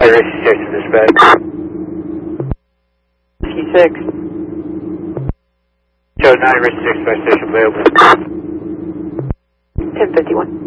6 dispatch. T6. Show 9 Risk 6 by station available. 1051.